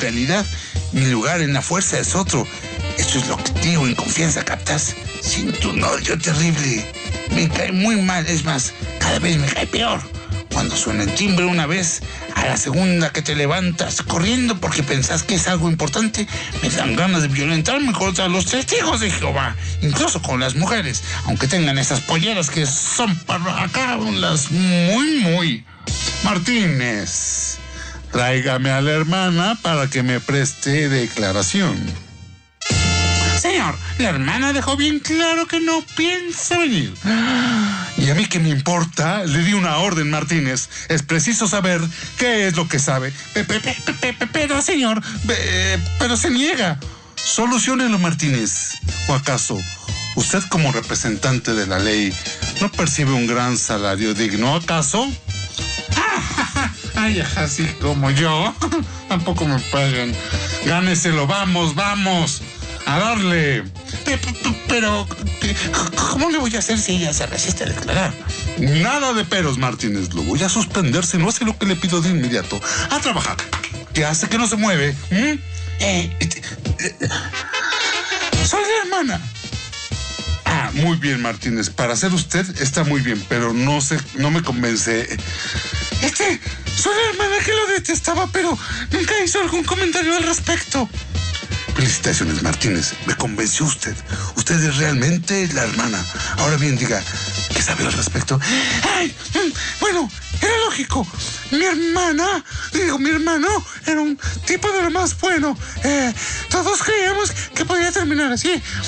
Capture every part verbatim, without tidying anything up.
realidad mi lugar en la fuerza es otro. Eso es lo que digo en confianza, ¿captas? Siento un odio terrible. Me cae muy mal, es más, cada vez me cae peor. Cuando suena el timbre una vez, a la segunda que te levantas corriendo porque pensás que es algo importante, me dan ganas de violentarme contra los testigos de Jehová, incluso con las mujeres, aunque tengan esas polleras que son para acá las muy, muy... Martínez, tráigame a la hermana para que me preste declaración. Señor, la hermana dejó bien claro que no piensa venir. ¿Y a mí qué me importa? Le di una orden, Martínez. Es preciso saber qué es lo que sabe. Pe, pe, pe, pe, pe, pero, señor, pe, pero se niega. Soluciónelo, Martínez. ¿O acaso usted, como representante de la ley, no percibe un gran salario digno? ¿Acaso? Ay, así como yo. Tampoco me pagan. Gáneselo, vamos, vamos. A darle. Pero, ¿cómo le voy a hacer si ella se resiste a declarar? Nada de peros, Martínez. Lo voy a suspender si no hace lo que le pido de inmediato. A trabajar. ¿Qué hace que no se mueve? ¿Mm? Eh, eh, eh, soy la hermana. Ah, muy bien, Martínez. Para ser usted está muy bien, pero no sé, no me convence. Este, soy la hermana que lo detestaba, pero nunca hizo algún comentario al respecto. Felicitaciones, Martínez. Me convenció usted. Usted es realmente la hermana. Ahora bien, diga, ¿qué sabe al respecto? Ay, bueno, era lógico. Mi hermana, digo, mi hermano, era un tipo de lo más bueno. Eh, todos creíamos que podía terminar así.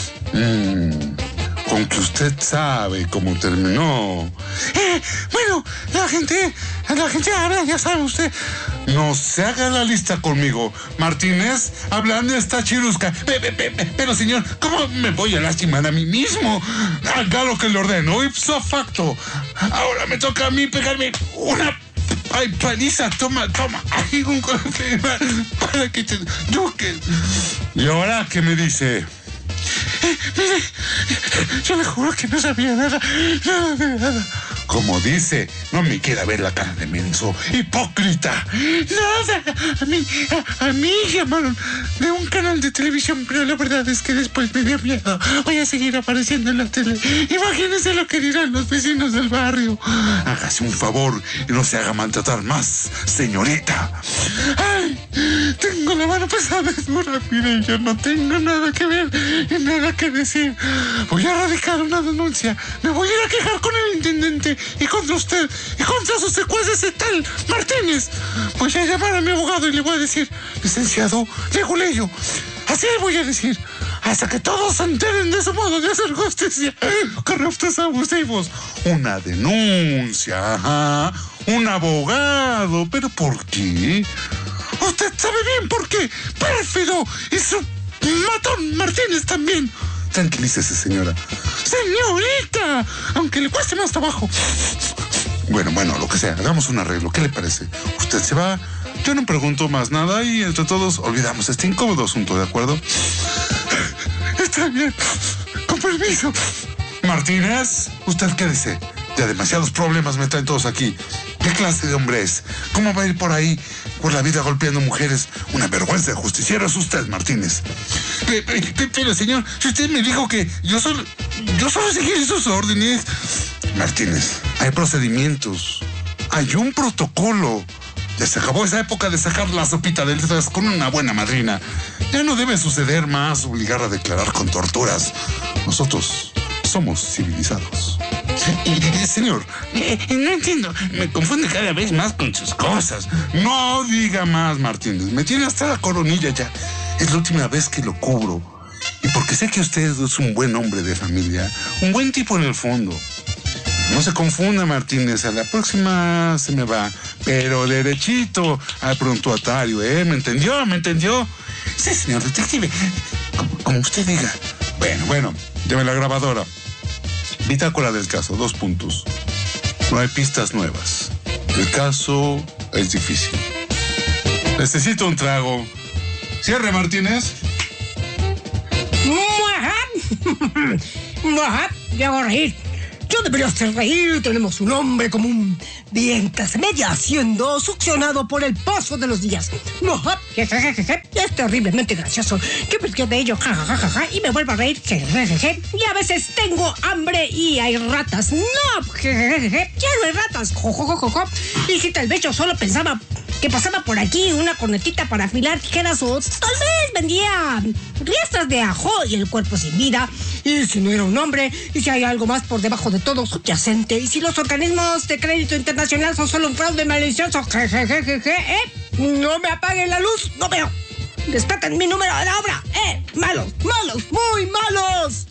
Mm, con que usted sabe cómo terminó. Eh, bueno, la gente, la gente habla, ya sabe usted. No se haga la lista conmigo, Martínez, hablando esta chirusca. Pe, pe, pe, pero, señor, ¿cómo me voy a lastimar a mí mismo? Haga lo que le ordeno, ipso facto. Ahora me toca a mí pegarme una... Ay, paliza, toma, toma. Ay, un golpe para que te duque. ¿Y ahora qué me dice? Eh, mire, yo le juro que no sabía nada, nada de nada. Como dice, no me quiera ver la cara de menso, hipócrita. Nada, a mí, a, a mí llamaron de un canal de televisión, pero la verdad es que después me dio miedo. Voy a seguir apareciendo en la tele. Imagínense lo que dirán los vecinos del barrio. Hágase un favor y no se haga maltratar más, señorita. Ay, tengo la mano pesada y dura. Mire, yo no tengo nada que ver y nada que decir. Voy a radicar una denuncia. Me voy a ir a quejar con el intendente y contra usted y contra sus secuaces y tal, Martínez. Voy a llamar a mi abogado y le voy a decir, licenciado Leguleyo, así le voy a decir, hasta que todos se enteren de su modo de hacer justicia. Corruptos abusivos. Una denuncia, ajá. Un abogado. ¿Pero por qué? Usted sabe bien por qué. Pérfido. Y su matón Martínez también. Tranquilícese, señora. ¡Señorita! Aunque le cueste más trabajo. Bueno, bueno, lo que sea. Hagamos un arreglo. ¿Qué le parece? Usted se va, yo no pregunto más nada y entre todos olvidamos este incómodo asunto, ¿de acuerdo? Está bien. Con permiso. Martínez, usted quédese. Ya demasiados problemas me traen todos aquí. ¿Qué clase de hombre es? ¿Cómo va a ir por ahí, por la vida golpeando mujeres? Una vergüenza de justiciero es usted, Martínez. Pero, señor, si usted me dijo que yo solo, yo solo seguiré sus órdenes. Martínez, hay procedimientos. Hay un protocolo. Ya se acabó esa época de sacar la sopita de letras con una buena madrina. Ya no debe suceder más obligar a declarar con torturas. Nosotros somos civilizados. Eh, señor, eh, no entiendo. Me confunde cada vez más con sus cosas. No diga más, Martínez. Me tiene hasta la coronilla ya. Es la última vez que lo cubro. Y porque sé que usted es un buen hombre de familia. Un buen tipo en el fondo. No se confunda, Martínez. A la próxima se me va. Pero derechito al prontuatario, ¿eh? ¿Me entendió? ¿Me entendió? Sí, señor detective. Como, como usted diga. Bueno, bueno. Lleve la grabadora. Bitácora del caso, dos puntos. No hay pistas nuevas. El caso es difícil. Necesito un trago. Cierre, Martínez. Ya hago reír. Yo debería hacer reír. Tenemos un hombre común dientes, media haciendo, succionado por el paso de los días. Es terriblemente gracioso. ¿Qué me río de ello? Ja, ja, ja, ja, y me vuelvo a reír. Y a veces tengo hambre y hay ratas. No, ya no hay ratas. Jo, jo, jo, jo, jo. Y si tal vez yo solo pensaba que pasaba por aquí una cornetita para afilar tijeras o tal vez vendía riestras de ajo y el cuerpo sin vida. Y si no era un hombre, y si hay algo más por debajo de todo subyacente, y si los organismos de crédito internacional son solo un fraude malicioso, jejejeje, ¿eh? No me apaguen la luz, no veo. Respeten mi número de la obra, ¿eh? Malos, malos, muy malos.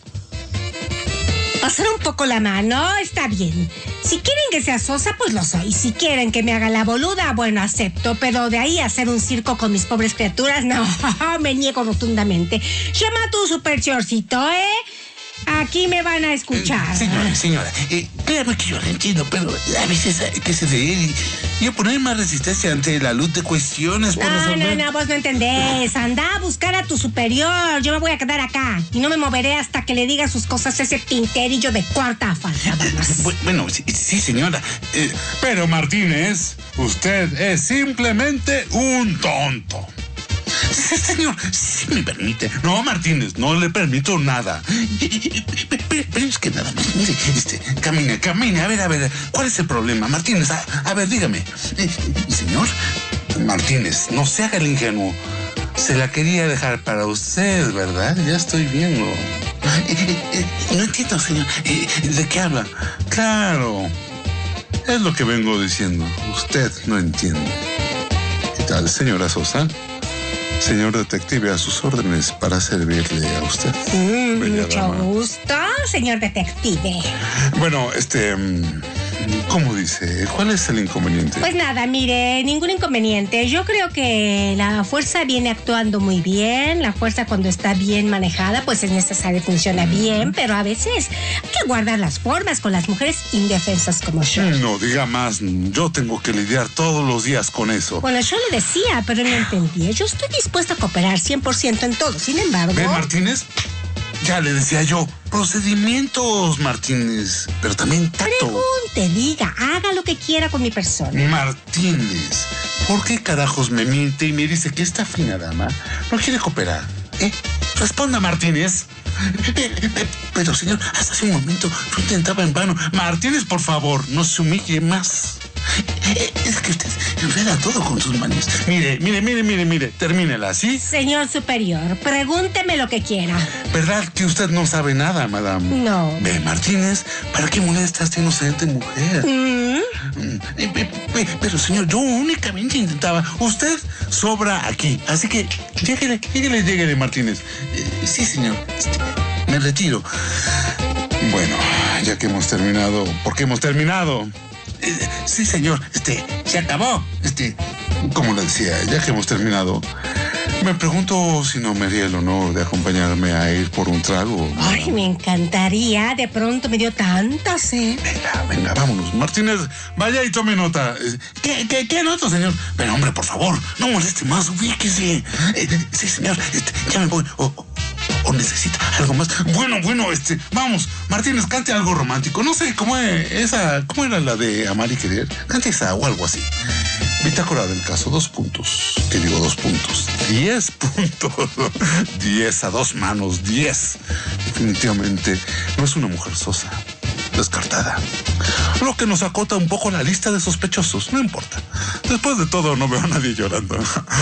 Pasar un poco la mano, está bien. Si quieren que sea sosa, pues lo soy. Si quieren que me haga la boluda, bueno, acepto. Pero de ahí a hacer un circo con mis pobres criaturas, no, me niego rotundamente. Llama a tu superchorcito, ¿eh? Aquí me van a escuchar. Eh, señora, señora, eh, créame que yo lo entiendo, pero a veces hay que ceder y, y oponer más resistencia ante la luz de cuestiones. Por No, resolver. no, no, vos no entendés. Anda a buscar a tu superior. Yo me voy a quedar acá y no me moveré hasta que le diga sus cosas a ese tinterillo de cuarta falta. Bueno, sí, sí señora. Eh, pero Martínez, usted es simplemente un tonto. Sí, señor, si me permite. No, Martínez, no le permito nada. Pero es que nada más, mire, este, camine, camine, a ver, a ver, ¿cuál es el problema? Martínez, a, a ver, dígame. Eh, señor Martínez, no se haga el ingenuo. Se la quería dejar para usted, ¿verdad? Ya estoy viendo. Eh, eh, eh, no entiendo, señor. Eh, ¿De qué habla? Claro, es lo que vengo diciendo. Usted no entiende. ¿Qué tal, señora Sosa? Señor detective, a sus órdenes para servirle a usted. Mm, mucho dama. Gusto, señor detective. Bueno, este... ¿cómo dice? ¿Cuál es el inconveniente? Pues nada, mire, ningún inconveniente. Yo creo que la fuerza viene actuando muy bien. La fuerza cuando está bien manejada, pues es necesaria, funciona bien. Pero a veces hay que guardar las formas con las mujeres indefensas como yo. No diga más. Yo tengo que lidiar todos los días con eso. Bueno, yo le decía, pero no entendía. Yo estoy dispuesta a cooperar cien por ciento en todo. Sin embargo... ¿Ve, Martínez? Ya le decía yo, procedimientos, Martínez, pero también tacto. Pregunte, diga, haga lo que quiera con mi persona. Martínez, ¿por qué carajos me miente y me dice que esta fina dama no quiere cooperar? ¿Eh? Responda, Martínez. Pero, señor, hasta hace un momento yo intentaba en vano. Martínez, por favor, no se humille más. Es que usted enreda todo con sus manos. Mire, mire, mire, mire, mire, termínela, ¿sí? Señor superior, pregúnteme lo que quiera. ¿Verdad que usted no sabe nada, madame? No. Ve, Martínez, ¿para qué molesta a esta inocente mujer? ¿Mm? Pero, señor, yo únicamente intentaba. Usted sobra aquí, así que lléguele, lléguele, lléguele, Martínez. Eh, sí, señor, me retiro. Bueno, ya que hemos terminado, ¿por qué hemos terminado? Eh, sí, señor, este, se acabó. Este, como le decía, ya que hemos terminado, me pregunto si no me haría el honor de acompañarme a ir por un trago. Ay, me encantaría. De pronto me dio tanta sed. Venga, venga, vámonos. Martínez, vaya y tome nota. ¿Qué, qué, qué nota, señor? Pero, hombre, por favor, no moleste más, ubíquese. Eh, sí, señor, este, ya me voy. O, o, o necesita algo más. Bueno, bueno, este, vamos. Martínez, cante algo romántico. No sé, ¿cómo es esa, cómo era la de Amar y Querer? Cante esa o algo así. Bitácora del caso, dos puntos. ¿Qué digo dos puntos? Diez puntos. Diez a dos manos, diez. Definitivamente no es una mujer sosa. Descartada. Lo que nos acota un poco la lista de sospechosos. No importa. Después de todo, no veo a nadie llorando.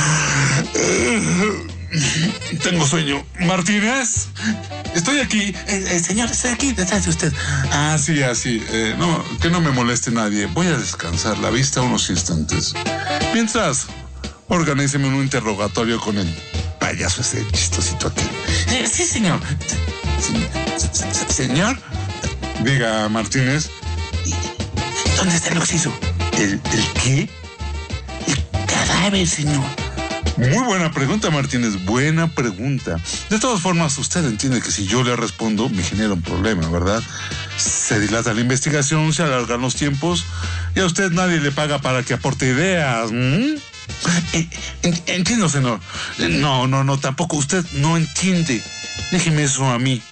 Tengo sueño. Martínez, estoy aquí. Eh, eh, señor, estoy aquí detrás de usted. Ah, sí, así. Eh, no, que no me moleste nadie. Voy a descansar la vista unos instantes. Mientras, organíceme un interrogatorio con el payaso ese chistosito aquí. Eh, sí, señor. Se, se, señor. Diga, Martínez. ¿Dónde está el occiso? ¿El, el qué? El cadáver, señor. Muy buena pregunta, Martínez, buena pregunta. De todas formas, usted entiende que si yo le respondo, me genera un problema, ¿verdad? Se dilata la investigación, se alargan los tiempos y a usted nadie le paga para que aporte ideas. ¿Mm? Entiendo, señor. No, no, no, tampoco. Usted no entiende. Déjeme eso a mí.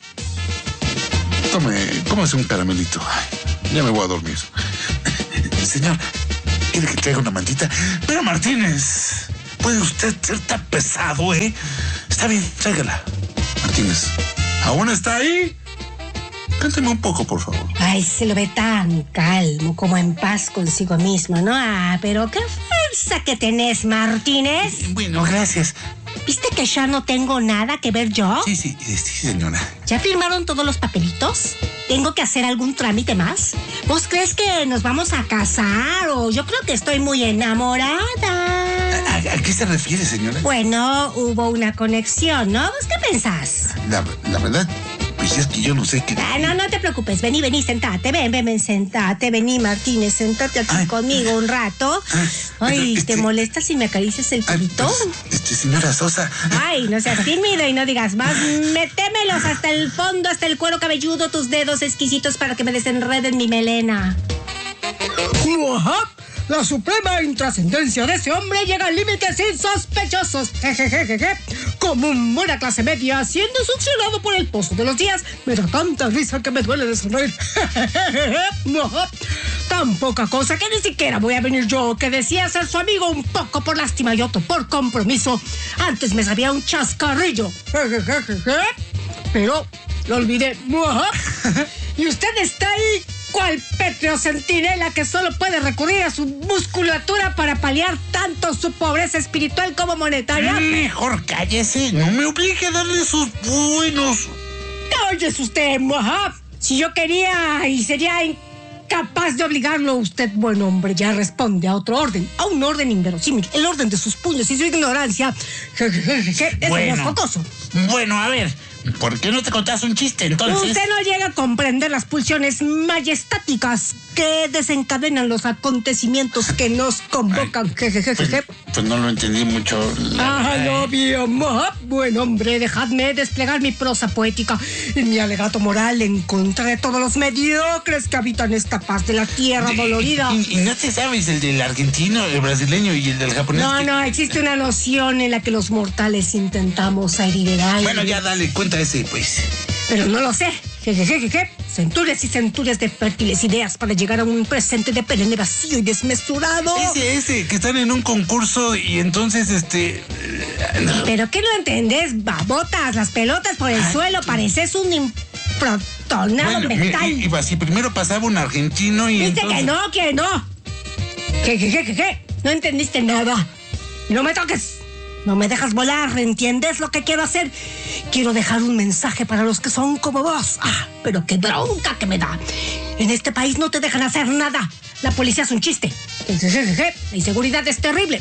Tome, cómase un caramelito. Ay, ya me voy a dormir. Señor, ¿Quiere que traiga una mantita? Pero Martínez, ¿puede usted ser tan pesado, eh? Está bien, tráigala. Martínez, ¿aún está ahí? Cánteme un poco, por favor. Ay, se lo ve tan calmo, como en paz consigo mismo, ¿no? Ah, pero qué fuerza que tenés, Martínez. Bueno, gracias. ¿Viste que ya no tengo nada que ver yo? Sí, sí, sí, señora. ¿Ya firmaron todos los papelitos? ¿Tengo que hacer algún trámite más? ¿Vos crees que nos vamos a casar? O yo creo que estoy muy enamorada. ¿A, a, a qué se refiere, señora? Bueno, hubo una conexión, ¿no? ¿Vos qué pensás? La, la verdad, pues es que yo no sé qué... Ah, no, no te preocupes. Vení, vení, sentate. Ven, ven, ven, sentate. Vení, Martínez, sentate aquí Ay. conmigo un rato. Ay, Ay este... ¿te molesta si me acaricias el culito? Pues, este, señora Sosa... Ay, no seas tímido y no digas más. Métemelos hasta el fondo, hasta el cuero cabelludo, tus dedos exquisitos para que me desenreden mi melena. Ajá. La suprema intrascendencia de ese hombre llega a límites insospechosos. Jejejeje. Como un buena clase media siendo succionado por el pozo de los días, me da tanta risa que me duele de sonreír. Tan poca cosa que ni siquiera voy a venir yo, que decía ser su amigo un poco por lástima y otro por compromiso. Antes me sabía un chascarrillo. Pero lo olvidé. Y usted está ahí, cual pétreo centinela que solo puede recurrir a su musculatura para paliar tanto su pobreza espiritual como monetaria. Mejor cállese, no me obligue a darle sus buenos. Cállese usted, Mohab. Si yo quería y sería incapaz de obligarlo, usted, buen hombre, ya responde a otro orden, a un orden inverosímil, el orden de sus puños y su ignorancia. Es bueno, focoso. Bueno, a ver, ¿por qué no te contás un chiste entonces? Usted no llega a comprender las pulsiones majestáticas que desencadenan los acontecimientos que nos convocan. Ay, pues, pues no lo entendí mucho. Ah, no, bien, buen hombre, dejadme desplegar mi prosa poética y mi alegato moral en contra de todos los mediocres que habitan esta paz de la tierra de, dolorida. Y, y no te sabes el del argentino, el brasileño y el del japonés. No, que... no, existe una noción en la que los mortales intentamos herir el aire. Bueno, ya dale, cuenta ese, pues. Pero no lo sé. Jejejeje. Centurias y centurias de fértiles ideas para llegar a un presente de perenne vacío y desmesurado. Ese, ese, que están en un concurso y entonces, este... ¿Pero qué no entendés? Babotas, las pelotas por el Ay, suelo, pareces un improtonado bueno, metal. Y, y así, primero pasaba un argentino y Dice entonces... que no, que no. Jejejeje. No entendiste nada. No me toques. No me dejas volar, ¿entiendes lo que quiero hacer? Quiero dejar un mensaje para los que son como vos. Ah, pero qué bronca que me da. En este país no te dejan hacer nada. La policía es un chiste. La inseguridad es terrible.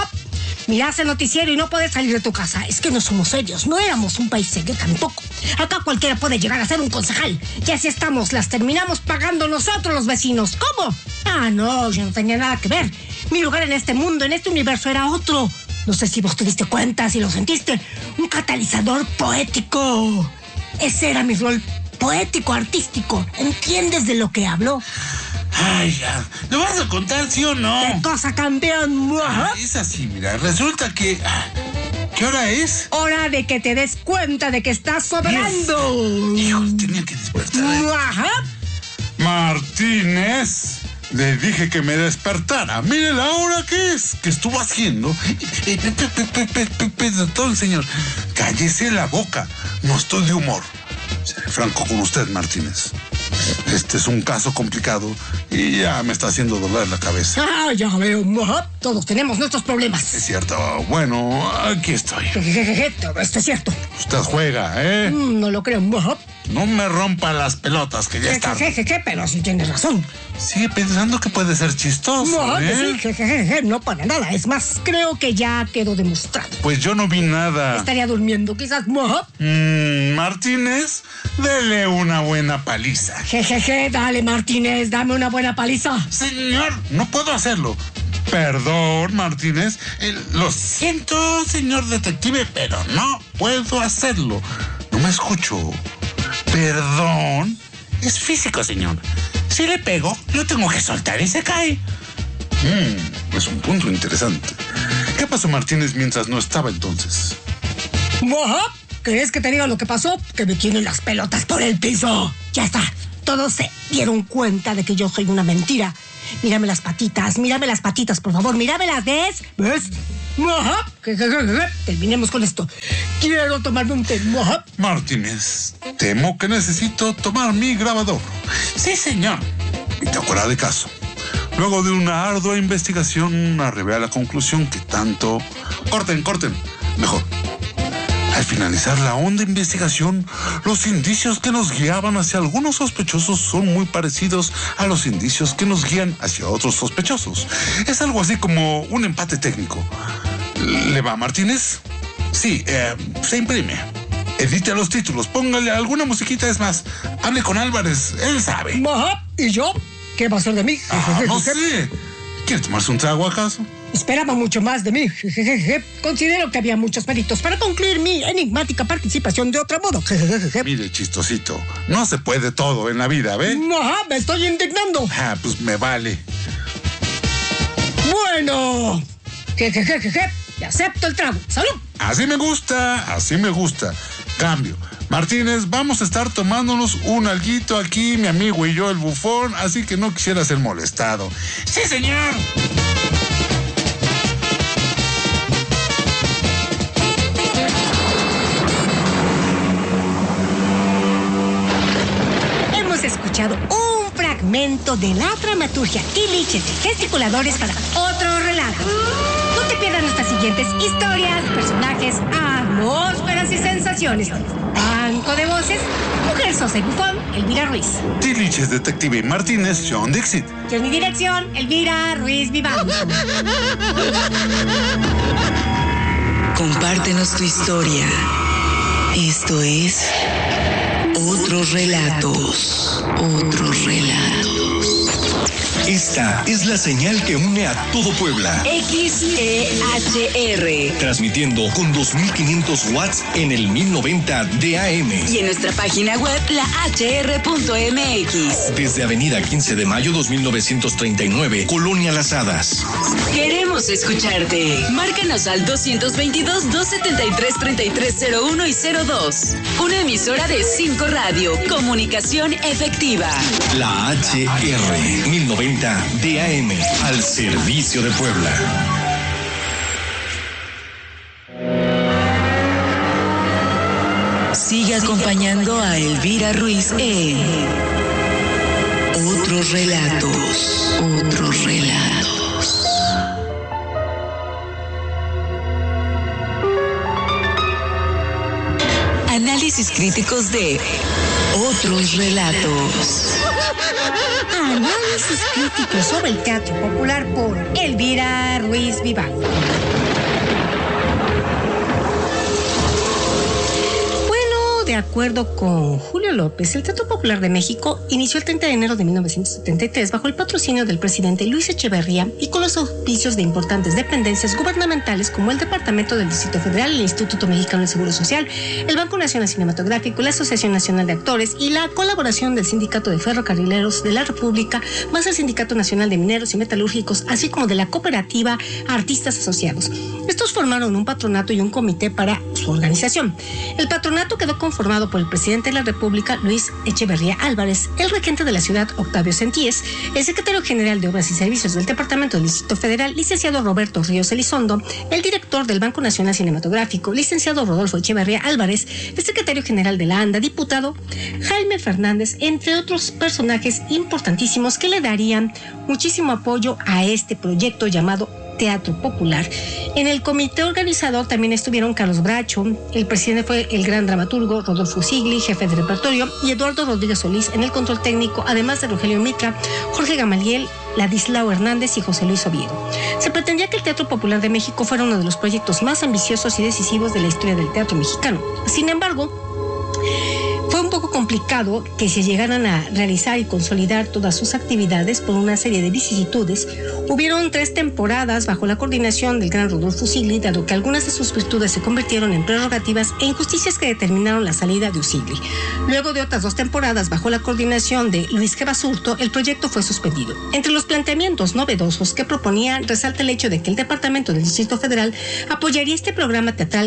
Mirás el noticiero y no puedes salir de tu casa. Es que no somos serios. No éramos un país serio tampoco. Acá cualquiera puede llegar a ser un concejal. Y así estamos. Las terminamos pagando nosotros los vecinos. ¿Cómo? Ah, no, yo no tenía nada que ver. Mi lugar en este mundo, en este universo era otro. No sé si vos te diste cuenta, si lo sentiste. Un catalizador poético. Ese era mi rol poético, artístico. ¿Entiendes de lo que hablo? Ay, ya. ¿Lo vas a contar, sí o no? ¿Qué cosa, campeón? Ah, es así, mira. Resulta que... ¿Qué hora es? Hora de que te des cuenta de que estás sobrando. Hijo, tenía que despertar. Ajá. Martínez... Le dije que me despertara. Mire la hora que es, que estuvo haciendo. Perdón, señor. Cállese la boca. No estoy de humor. Seré franco con usted, Martínez. Este es un caso complicado y ya me está haciendo doler la cabeza. Ah, ya veo. Todos tenemos nuestros problemas. Es cierto. Bueno, aquí estoy. Todo esto es cierto. Usted juega, ¿eh? No lo creo. No me rompa las pelotas, que ya está. Jejeje, pero sí tienes razón. Sigue pensando que puede ser chistoso, no, ¿eh? Sí, jejeje, no para nada. Es más, creo que ya quedó demostrado. Pues yo no vi nada. Estaría durmiendo, quizás. Mm, Martínez, dele una buena paliza. Jejeje, dale, Martínez, dame una buena paliza. Señor, no puedo hacerlo. Perdón, Martínez. Eh, lo siento, señor detective, pero no puedo hacerlo. No me escucho. Perdón. Es físico, señor. Si le pego, lo tengo que soltar y se cae. Mm, es un punto interesante. ¿Qué pasó, Martínez, mientras no estaba entonces? ¿Crees que te diga lo que pasó? Que me tienen las pelotas por el piso. Ya está. Todos se dieron cuenta de que yo soy una mentira. Mírame las patitas, mírame las patitas, por favor, míramelas, ¿ves? ¿Ves? Ajá. Terminemos con esto. Quiero tomarme un té. Ajá. Martínez, temo que necesito tomar mi grabador. Sí, señor. Y te acuerdas de caso. Luego de una ardua investigación, arribé a la conclusión que tanto... Corten, corten. Mejor. Al finalizar la honda investigación, los indicios que nos guiaban hacia algunos sospechosos son muy parecidos a los indicios que nos guían hacia otros sospechosos. Es algo así como un empate técnico. ¿Le va, Martínez? Sí, eh, se imprime. Edite los títulos, póngale alguna musiquita, es más, hable con Álvarez, él sabe. Ajá. ¿Y yo? ¿Qué va a ser de mí? Ah, no sé. ¿Quiere tomarse un trago acaso? Esperaba mucho más de mí. Considero que había muchos méritos para concluir mi enigmática participación de otro modo. Mire, chistosito, no se puede todo en la vida, ¿ve? Ajá, me estoy indignando. Ah, pues me vale. Bueno. Jejejeje, te acepto el trago. ¡Salud! Así me gusta, así me gusta. Cambio. Martínez, vamos a estar tomándonos un alguito aquí, mi amigo y yo, el bufón, así que no quisiera ser molestado. ¡Sí, señor! Hemos escuchado un fragmento de la dramaturgia Tiliches de Gesticuladores para otro relato. No te pierdas nuestras siguientes historias, personajes, atmósferas y sensaciones. Banco de voces, Mujer Sosa y Bufón, Elvira Ruiz. Tiliches, Detective y Martínez, John Dixit. Guión y dirección, Elvira Ruiz Vivanco. Compártenos tu historia. Esto es Otros Relatos. Otros Relatos. Esta es la señal que une a todo Puebla. X E H R. Transmitiendo con dos mil quinientos watts en el mil noventa de A M. Y en nuestra página web, la h r punto m x. Desde Avenida quince de mayo dos mil novecientos treinta y nueve, Colonia Las Hadas. Queremos escucharte. Márcanos al doscientos veintidós, doscientos setenta y tres, treinta y tres cero uno y cero dos. Una emisora de cinco Radio. Comunicación efectiva. La H R mil noventa de A M, al servicio de Puebla. Sigue acompañando a Elvira Ruiz en Otros Relatos. Otros Relatos. Análisis críticos de Otros Relatos. Análisis crítico sobre el teatro popular por Elvira Ruiz Vivanco. De acuerdo con Julio López, el Teatro Popular de México inició el treinta de enero de mil novecientos setenta y tres bajo el patrocinio del presidente Luis Echeverría y con los auspicios de importantes dependencias gubernamentales como el Departamento del Distrito Federal, el Instituto Mexicano del Seguro Social, el Banco Nacional Cinematográfico, la Asociación Nacional de Actores y la colaboración del Sindicato de Ferrocarrileros de la República, más el Sindicato Nacional de Mineros y Metalúrgicos, así como de la cooperativa Artistas Asociados. Estos formaron un patronato y un comité para su organización. El patronato quedó conformado por el presidente de la República, Luis Echeverría Álvarez, el regente de la ciudad, Octavio Sentíes, el secretario general de Obras y Servicios del Departamento del Distrito Federal, licenciado Roberto Ríos Elizondo, el director del Banco Nacional Cinematográfico, licenciado Rodolfo Echeverría Álvarez, el secretario general de la ANDA, diputado Jaime Fernández, entre otros personajes importantísimos que le darían muchísimo apoyo a este proyecto llamado Teatro Popular. En el comité organizador también estuvieron Carlos Bracho, el presidente fue el gran dramaturgo Rodolfo Sigli, jefe de repertorio, y Eduardo Rodríguez Solís en el control técnico, además de Rogelio Mitra, Jorge Gamaliel, Ladislao Hernández y José Luis Oviedo. Se pretendía que el Teatro Popular de México fuera uno de los proyectos más ambiciosos y decisivos de la historia del teatro mexicano. Sin embargo, fue un poco complicado que se llegaran a realizar y consolidar todas sus actividades por una serie de vicisitudes. Hubieron tres temporadas bajo la coordinación del gran Rodolfo Sigli, dado que algunas de sus virtudes se convirtieron en prerrogativas e injusticias que determinaron la salida de Usigli. Luego de otras dos temporadas bajo la coordinación de Luis G. Basurto, el proyecto fue suspendido. Entre los planteamientos novedosos que proponían resalta el hecho de que el Departamento del Distrito Federal apoyaría este programa teatral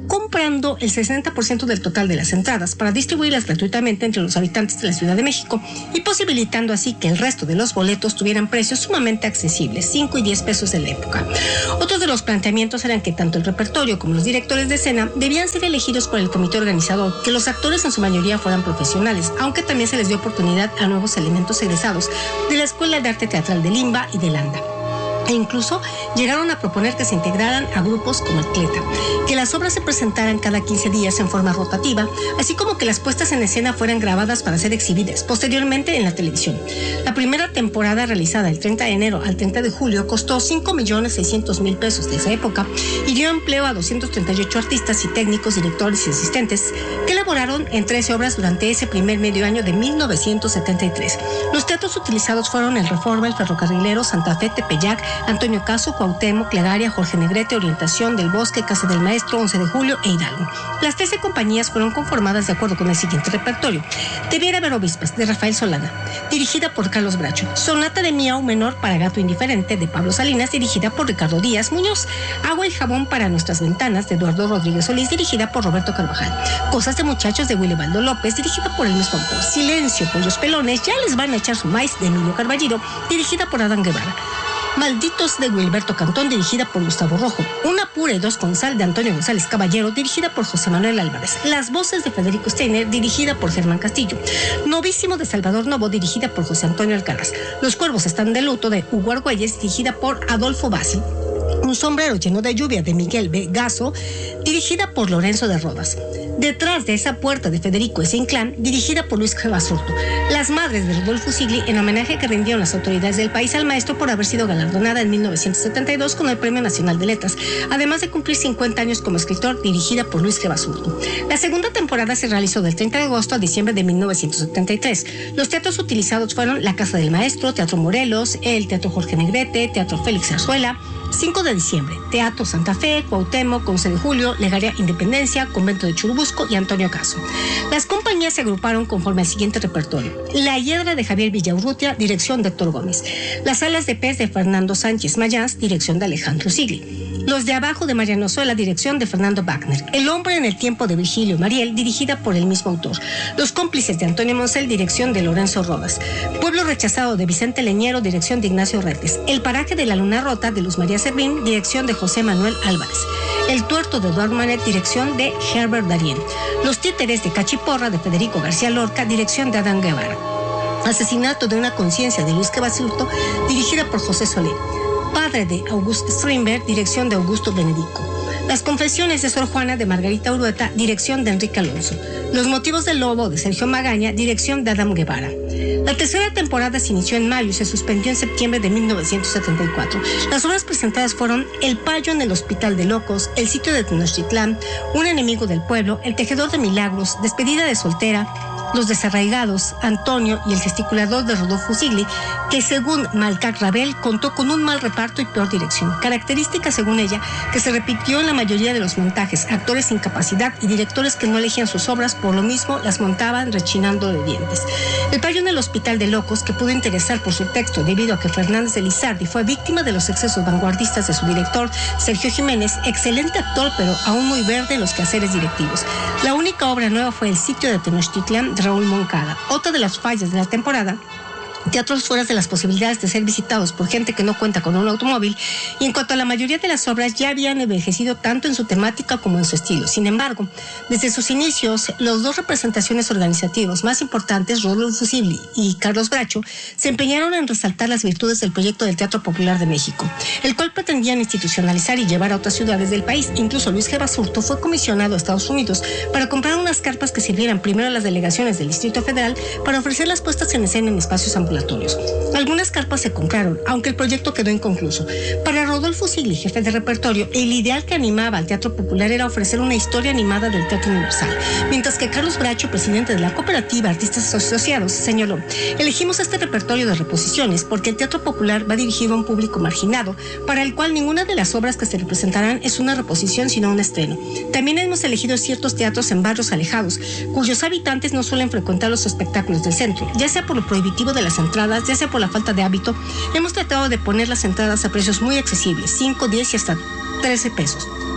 comprando el sesenta por ciento del total de las entradas para distribuirlas gratuitamente entre los habitantes de la Ciudad de México y posibilitando así que el resto de los boletos tuvieran precios sumamente accesibles, cinco y diez pesos de la época. Otros de los planteamientos eran que tanto el repertorio como los directores de escena debían ser elegidos por el comité organizador, que los actores en su mayoría fueran profesionales, aunque también se les dio oportunidad a nuevos elementos egresados de la Escuela de Arte Teatral de Limba y de Landa. E incluso llegaron a proponer que se integraran a grupos como el Cleta, que las obras se presentaran cada quince días en forma rotativa, así como que las puestas en escena fueran grabadas para ser exhibidas posteriormente en la televisión. La primera temporada, realizada el treinta de enero al treinta de julio, costó cinco millones seiscientos mil pesos de esa época y dio empleo a doscientos treinta y ocho artistas y técnicos, directores y asistentes que elaboraron en trece obras durante ese primer medio año de mil novecientos setenta y tres. Los teatros utilizados fueron el Reforma, el Ferrocarrilero, Santa Fe, Tepeyac, Antonio Caso, Cuauhtémoc, Plegaria, Jorge Negrete, Orientación, Del Bosque, Casa del Maestro, once de julio e Hidalgo. Las trece compañías fueron conformadas de acuerdo con el siguiente repertorio: Debiera haber obispas, de Rafael Solana, dirigida por Carlos Bracho; Sonata de Miau menor para gato indiferente, de Pablo Salinas, dirigida por Ricardo Díaz Muñoz; Agua y jabón para nuestras ventanas, de Eduardo Rodríguez Solís, dirigida por Roberto Carvajal; Cosas de muchachos, de Wilibaldo López, dirigida por el mismo autor; Silencio, pollos pelones, ya les van a echar su maíz, de Emilio Carballido, dirigida por Adán Guevara; Malditos, de Wilberto Cantón, dirigida por Gustavo Rojo; Una pura y dos con sal, de Antonio González Caballero, dirigida por José Manuel Álvarez; Las voces, de Federico Steiner, dirigida por Germán Castillo; Novísimo, de Salvador Novo, dirigida por José Antonio Alcaraz; Los cuervos están de luto, de Hugo Argüelles, dirigida por Adolfo Bassi; Un sombrero lleno de lluvia, de Miguel B. Gasso, dirigida por Lorenzo de Rodas; Detrás de esa puerta, de Federico S. Inclán, dirigida por Luis G. Basurto; Las madres, de Rodolfo Sigli, en homenaje que rindieron las autoridades del país al maestro por haber sido galardonada en mil novecientos setenta y dos con el Premio Nacional de Letras, además de cumplir cincuenta años como escritor, dirigida por Luis G. Basurto. La segunda temporada se realizó del treinta de agosto a diciembre de mil novecientos setenta y tres. Los teatros utilizados fueron la Casa del Maestro, Teatro Morelos, el Teatro Jorge Negrete, Teatro Félix Zarzuela; cinco de diciembre, Teatro Santa Fe, Cuauhtémoc, once de julio, Legaria Independencia, Convento de Churubusco y Antonio Caso. Las compañías se agruparon conforme al siguiente repertorio: La Hiedra, de Javier Villaurrutia, dirección de Héctor Gómez; Las Alas de Pez, de Fernando Sánchez Mayans, dirección de Alejandro Sigli; Los de Abajo, de Mariano Sola, dirección de Fernando Wagner; El Hombre en el Tiempo, de Virgilio Mariel, dirigida por el mismo autor; Los Cómplices, de Antonio Moncel, dirección de Lorenzo Rodas; Pueblo Rechazado, de Vicente Leñero, dirección de Ignacio Retes; El Paraje de la Luna Rota, de Luz María Servín, dirección de José Manuel Álvarez; El Tuerto, de Eduardo Manet, dirección de Herbert Darien; Los Títeres, de Cachiporra, de Federico García Lorca, dirección de Adán Guevara; Asesinato de una conciencia, de Luis G. Basurto, dirigida por José Solé; Padre, de August Strindberg, dirección de Augusto Benedico; Las Confesiones de Sor Juana, de Margarita Urueta, dirección de Enrique Alonso; Los Motivos del Lobo, de Sergio Magaña, dirección de Adam Guevara. La tercera temporada se inició en mayo y se suspendió en septiembre de mil novecientos setenta y cuatro. Las obras presentadas fueron El Payo en el Hospital de Locos, El Sitio de Tenochtitlán, Un Enemigo del Pueblo, El Tejedor de Milagros, Despedida de Soltera, Los Desarraigados, Antonio y El Gesticulador, de Rodolfo Sigli, que según Malcac Rabel contó con un mal reparto y peor dirección, característica según ella que se repitió en la mayoría de los montajes: actores sin capacidad y directores que no elegían sus obras, por lo mismo las montaban rechinando de dientes. El Payo en el Hospital de Locos, que pudo interesar por su texto debido a que Fernández de Lizardi fue víctima de los excesos vanguardistas de su director Sergio Jiménez, excelente actor pero aún muy verde en los quehaceres directivos. La única obra nueva fue El Sitio de Tenochtitlán, de Raúl Moncada. Otra de las fallas de la temporada: teatros fuera de las posibilidades de ser visitados por gente que no cuenta con un automóvil, y en cuanto a la mayoría de las obras ya habían envejecido tanto en su temática como en su estilo. Sin embargo, desde sus inicios, los dos representaciones organizativas más importantes, Rodolfo Sigli y Carlos Bracho, se empeñaron en resaltar las virtudes del proyecto del Teatro Popular de México, el cual pretendían institucionalizar y llevar a otras ciudades del país. Incluso Luis G. Basurto fue comisionado a Estados Unidos para comprar unas carpas que sirvieran primero a las delegaciones del Distrito Federal para ofrecer las puestas en escena en espacios ambulatorios. Algunas carpas se compraron, aunque el proyecto quedó inconcluso. Para Rodolfo Sigli, jefe de repertorio, el ideal que animaba al Teatro Popular era ofrecer una historia animada del Teatro Universal, mientras que Carlos Bracho, presidente de la cooperativa Artistas Asociados, señaló: elegimos este repertorio de reposiciones porque el Teatro Popular va dirigido a un público marginado, para el cual ninguna de las obras que se representarán es una reposición sino un estreno. También hemos elegido ciertos teatros en barrios alejados, cuyos habitantes no suelen frecuentar los espectáculos del centro, ya sea por lo prohibitivo de las entradas, ya sea por la falta de hábito. Hemos tratado de poner las entradas a precios muy accesibles, cinco, diez y hasta trece pesos.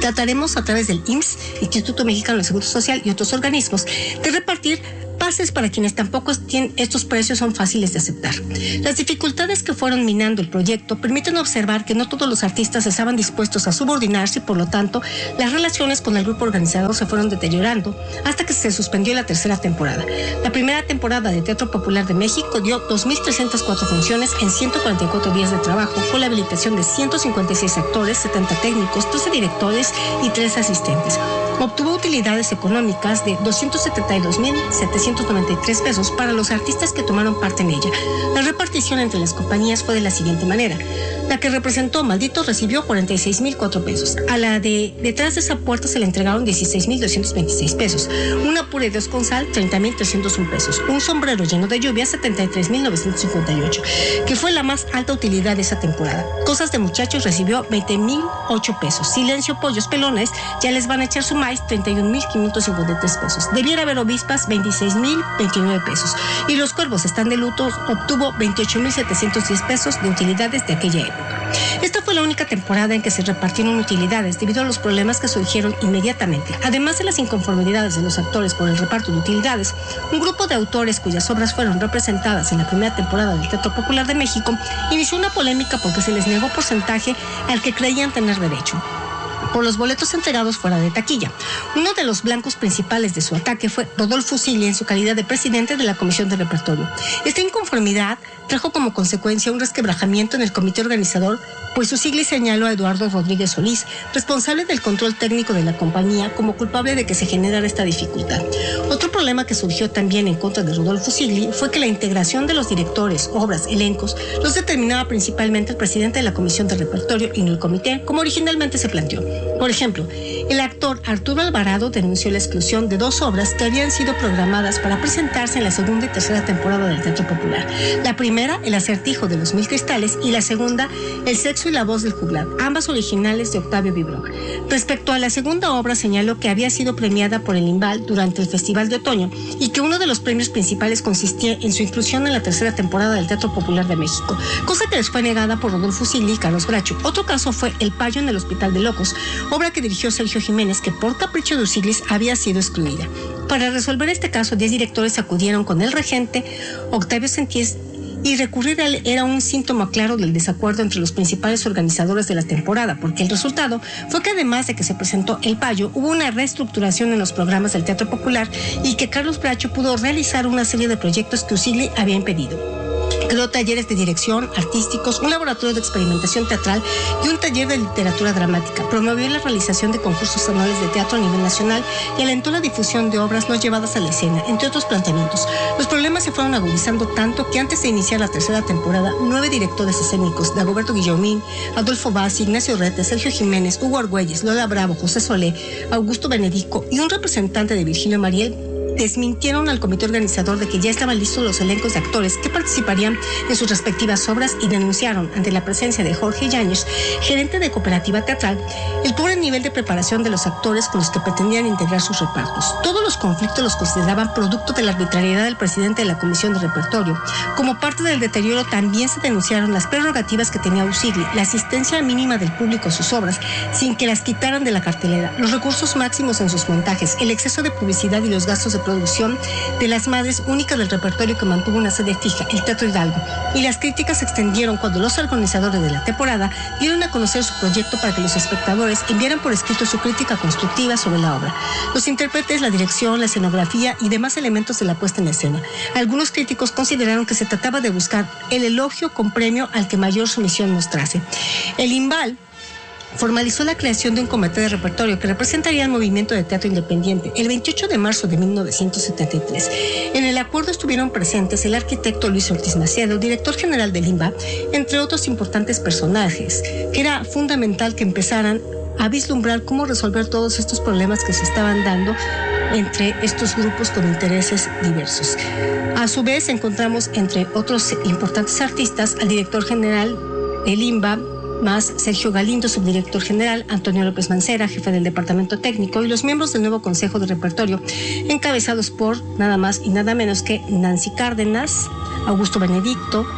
Trataremos a través del I M S S, Instituto Mexicano del Seguro Social y otros organismos de repartir pases para quienes tampoco tienen estos precios son fáciles de aceptar. Las dificultades que fueron minando el proyecto permiten observar que no todos los artistas estaban dispuestos a subordinarse y por lo tanto las relaciones con el grupo organizador se fueron deteriorando hasta que se suspendió la tercera temporada. La primera temporada de Teatro Popular de México dio dos mil trescientas cuatro funciones en ciento cuarenta y cuatro días de trabajo con la habilitación de ciento cincuenta y seis actores, setenta técnicos, trece directores y tres asistentes. Obtuvo utilidades económicas de doscientos setenta y dos mil setecientos noventa y tres pesos para los artistas que tomaron parte en ella. La repartición entre las compañías fue de la siguiente manera. La que representó Maldito recibió cuarenta y seis mil cuatro pesos. A la de Detrás de esa puerta se le entregaron dieciséis mil doscientos veintiséis pesos. Una puré de Osconsal, treinta mil trescientos un pesos. Un sombrero lleno de lluvia, setenta y tres mil novecientos cincuenta y ocho, que fue la más alta utilidad de esa temporada. Cosas de Muchachos recibió veinte mil ocho pesos. Silencio Pollos Pelones, ya les van a echar su maíz, treinta y un mil quinientos cincuenta y tres pesos. Debiera haber Obispas, veintiséis mil veintinueve pesos. Y Los Cuervos Están de Luto obtuvo veintiocho mil setecientos diez pesos de utilidades de aquella época. Esta fue la única temporada en que se repartieron utilidades debido a los problemas que surgieron inmediatamente. Además de las inconformidades de los actores por el reparto de utilidades, un grupo de autores cuyas obras fueron representadas en la primera temporada del Teatro Popular de México inició una polémica porque se les negó porcentaje al que creían tener derecho por los boletos entregados fuera de taquilla. Uno de los blancos principales de su ataque fue Rodolfo Sigli en su calidad de presidente de la Comisión de Repertorio. Esta inconformidad trajo como consecuencia un resquebrajamiento en el comité organizador, pues Usigli señaló a Eduardo Rodríguez Solís, responsable del control técnico de la compañía, como culpable de que se generara esta dificultad. Otro problema que surgió también en contra de Rodolfo Sigli fue que la integración de los directores, obras, elencos, los determinaba principalmente el presidente de la Comisión de Repertorio y no el comité, como originalmente se planteó. Por ejemplo, el actor Arturo Alvarado denunció la exclusión de dos obras que habían sido programadas para presentarse en la segunda y tercera temporada del Teatro Popular. La primera, El Acertijo de los Mil Cristales, y la segunda, El Sexo y la Voz del Juglar, ambas originales de Octavio Vibrok. Respecto a la segunda obra, señaló que había sido premiada por el IMBAL durante el Festival de Otoño y que uno de los premios principales consistía en su inclusión en la tercera temporada del Teatro Popular de México, cosa que les fue negada por Rodolfo Sigli y Carlos Bracho. Otro caso fue El Payo en el Hospital de Locos, obra que dirigió Sergio Jiménez, que por capricho de Usigli había sido excluida. Para resolver este caso, diez directores acudieron con el regente Octavio Senties y recurrir a él era un síntoma claro del desacuerdo entre los principales organizadores de la temporada, porque el resultado fue que además de que se presentó El Payo, hubo una reestructuración en los programas del Teatro Popular y que Carlos Bracho pudo realizar una serie de proyectos que Usigli había impedido. Creó talleres de dirección artísticos, un laboratorio de experimentación teatral y un taller de literatura dramática. Promovió la realización de concursos anuales de teatro a nivel nacional y alentó la difusión de obras no llevadas a la escena, entre otros planteamientos. Los problemas se fueron agudizando tanto que antes de iniciar la tercera temporada, nueve directores escénicos, Dagoberto Guillomín, Adolfo Bassi, Ignacio Rete, Sergio Jiménez, Hugo Argüelles, Lola Bravo, José Solé, Augusto Benedico y un representante de Virgilio Mariel desmintieron al comité organizador de que ya estaban listos los elencos de actores que participarían en sus respectivas obras y denunciaron ante la presencia de Jorge Yáñez, gerente de Cooperativa Teatral, el pobre nivel de preparación de los actores con los que pretendían integrar sus repartos. Todos los conflictos los consideraban producto de la arbitrariedad del presidente de la Comisión de Repertorio. Como parte del deterioro también se denunciaron las prerrogativas que tenía Usigli, la asistencia mínima del público a sus obras sin que las quitaran de la cartelera, los recursos máximos en sus montajes, el exceso de publicidad y los gastos de producción de las madres únicas del repertorio que mantuvo una sede fija, el Teatro Hidalgo, y las críticas se extendieron cuando los organizadores de la temporada dieron a conocer su proyecto para que los espectadores enviaran por escrito su crítica constructiva sobre la obra, los intérpretes, la dirección, la escenografía y demás elementos de la puesta en escena. Algunos críticos consideraron que se trataba de buscar el elogio con premio al que mayor sumisión mostrase. El IMBAL formalizó la creación de un comité de repertorio que representaría el movimiento de teatro independiente el veintiocho de marzo de mil novecientos setenta y tres. En el acuerdo estuvieron presentes el arquitecto Luis Ortiz Macedo, director general del IMBA, entre otros importantes personajes, que era fundamental que empezaran a vislumbrar cómo resolver todos estos problemas que se estaban dando entre estos grupos con intereses diversos. A su vez, encontramos entre otros importantes artistas al director general del IMBA, más Sergio Galindo, subdirector general, Antonio López Mancera, jefe del departamento técnico, y los miembros del nuevo Consejo de Repertorio, encabezados por nada más y nada menos que Nancy Cárdenas, Augusto Benedicto,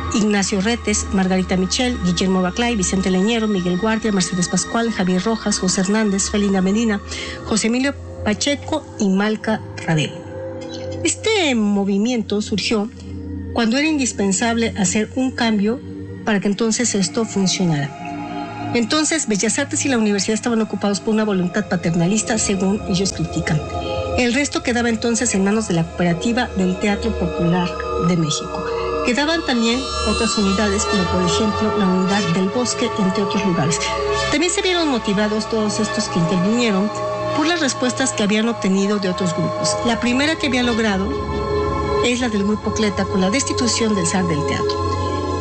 Ignacio Retes, Margarita Michel, Guillermo Barclay, Vicente Leñero, Miguel Guardia, Mercedes Pascual, Javier Rojas, José Hernández, Felina Medina, José Emilio Pacheco y Malca Rabel. Este movimiento surgió cuando era indispensable hacer un cambio para que entonces esto funcionara. Entonces, Bellas Artes y la universidad estaban ocupados por una voluntad paternalista, según ellos critican. El resto quedaba entonces en manos de la cooperativa del Teatro Popular de México. Quedaban también otras unidades, como por ejemplo la unidad del Bosque, entre otros lugares. También se vieron motivados todos estos que intervinieron por las respuestas que habían obtenido de otros grupos. La primera que había logrado es la del Grupo Cleta, con la destitución del zar del teatro,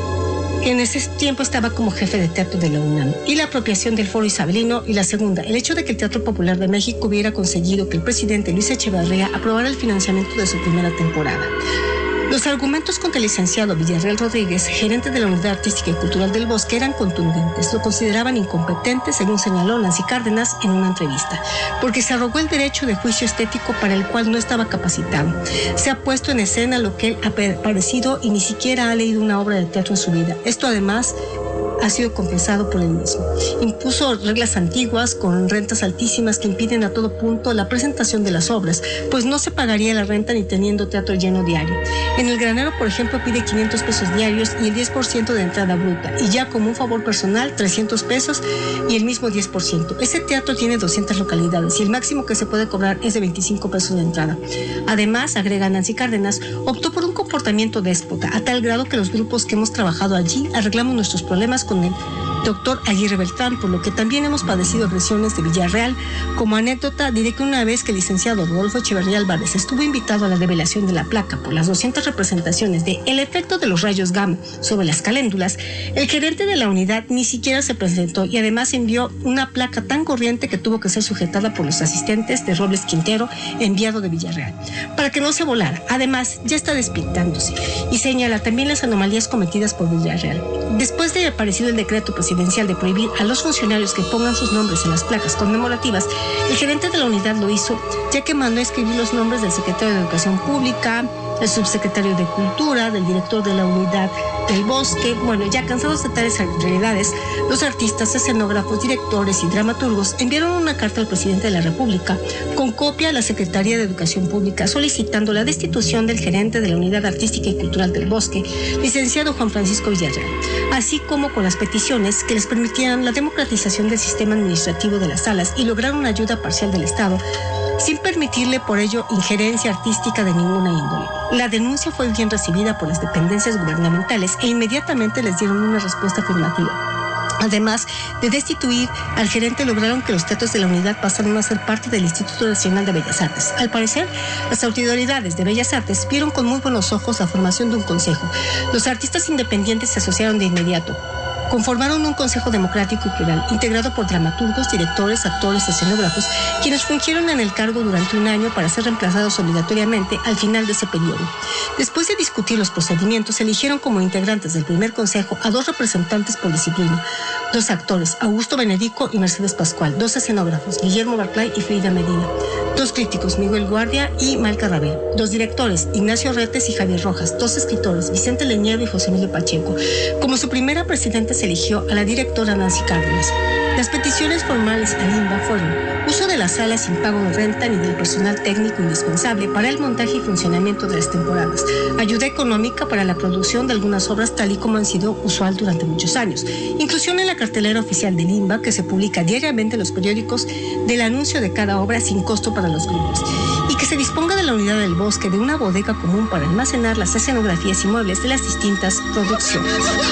que en ese tiempo estaba como jefe de teatro de la UNAM, y la apropiación del Foro Isabelino. Y la segunda, el hecho de que el Teatro Popular de México hubiera conseguido que el presidente Luis Echeverría aprobara el financiamiento de su primera temporada. Los argumentos contra el licenciado Villarreal Rodríguez, gerente de la Unidad Artística y Cultural del Bosque, eran contundentes. Lo consideraban incompetente, según señaló Nancy Cárdenas en una entrevista, porque se arrogó el derecho de juicio estético para el cual no estaba capacitado. Se ha puesto en escena lo que él ha parecido y ni siquiera ha leído una obra de teatro en su vida. Esto además ha sido compensado por él mismo. Impuso reglas antiguas con rentas altísimas que impiden a todo punto la presentación de las obras, pues no se pagaría la renta ni teniendo teatro lleno diario. En El Granero, por ejemplo, pide quinientos pesos diarios y el diez por ciento de entrada bruta, y ya como un favor personal, trescientos pesos y el mismo diez por ciento. Ese teatro tiene doscientas localidades y el máximo que se puede cobrar es de veinticinco pesos de entrada. Además, agrega Nancy Cárdenas, optó por un comportamiento déspota, a tal grado que los grupos que hemos trabajado allí arreglamos nuestros problemas con el doctor Aguirre Beltrán, por lo que también hemos padecido agresiones de Villarreal. Como anécdota, diré que una vez que el licenciado Rodolfo Echeverría Álvarez estuvo invitado a la revelación de la placa por las doscientas representaciones de El efecto de los rayos gamma sobre las caléndulas, el gerente de la unidad ni siquiera se presentó y además envió una placa tan corriente que tuvo que ser sujetada por los asistentes de Robles Quintero, enviado de Villarreal, para que no se volara. Además, ya está despintándose, y señala también las anomalías cometidas por Villarreal. Después de aparecido el decreto presidencial de prohibir a los funcionarios que pongan sus nombres en las placas conmemorativas, el gerente de la unidad lo hizo, ya que mandó a escribir los nombres del secretario de Educación Pública, el subsecretario de Cultura, del director de la Unidad del Bosque. Bueno, ya cansados de tales realidades, los artistas, escenógrafos, directores y dramaturgos enviaron una carta al presidente de la República con copia a la Secretaría de Educación Pública solicitando la destitución del gerente de la Unidad Artística y Cultural del Bosque, licenciado Juan Francisco Villarreal, así como con las peticiones que les permitieran la democratización del sistema administrativo de las salas y lograr una ayuda parcial del Estado, sin permitirle por ello injerencia artística de ninguna índole. La denuncia fue bien recibida por las dependencias gubernamentales e inmediatamente les dieron una respuesta afirmativa. Además de destituir al gerente, lograron que los teatros de la unidad pasaran a ser parte del Instituto Nacional de Bellas Artes. Al parecer, las autoridades de Bellas Artes vieron con muy buenos ojos la formación de un consejo. Los artistas independientes se asociaron de inmediato. Conformaron un consejo democrático y plural, integrado por dramaturgos, directores, actores, escenógrafos, quienes fungieron en el cargo durante un año para ser reemplazados obligatoriamente al final de ese periodo. Después de discutir los procedimientos, eligieron como integrantes del primer consejo a dos representantes por disciplina, dos actores, Augusto Benedico y Mercedes Pascual, dos escenógrafos, Guillermo Barclay y Frida Medina, dos críticos, Miguel Guardia y Malca Rabel, dos directores, Ignacio Retes y Javier Rojas, dos escritores, Vicente Leñero y José Emilio Pacheco. Como su primera presidenta se eligió a la directora Nancy Cárdenas. Las peticiones formales a Limba fueron uso de la sala sin pago de renta ni del personal técnico indispensable para el montaje y funcionamiento de las temporadas, ayuda económica para la producción de algunas obras tal y como han sido usual durante muchos años, inclusión en la cartelera oficial de Limba que se publica diariamente en los periódicos del anuncio de cada obra sin costo para los grupos, y que se disponga de la unidad del Bosque de una bodega común para almacenar las escenografías y muebles de las distintas producciones.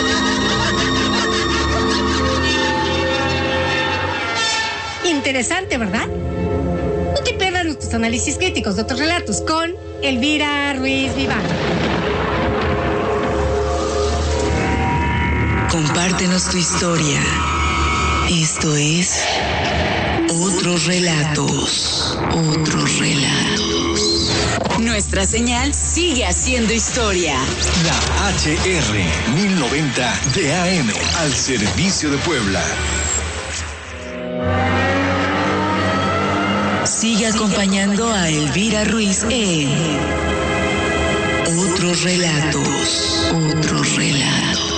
Interesante, ¿verdad? No te pierdas nuestros análisis críticos de otros relatos con Elvira Ruiz Viván. Compártenos tu historia. Esto es Otros Relatos. Otros Relatos. Nuestra señal sigue haciendo historia. La H R mil noventa de A M al servicio de Puebla. Sigue acompañando a Elvira Ruiz en Otros relatos, otros relatos.